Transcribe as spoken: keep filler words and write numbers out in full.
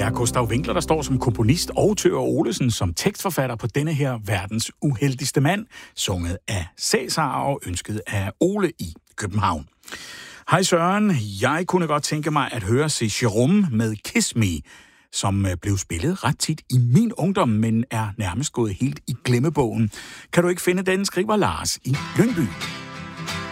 er Gustav Winkler, der står som komponist, og Thøger Olesen som tekstforfatter på denne her verdens uheldigste mand, sunget af Cæsar og ønsket af Ole i København. Hej Søren, jeg kunne godt tænke mig at høre Se Jérôme med Kiss Me, som blev spillet ret tit i min ungdom, men er nærmest gået helt i glemmebogen. Kan du ikke finde den, skriver Lars i Lyngby.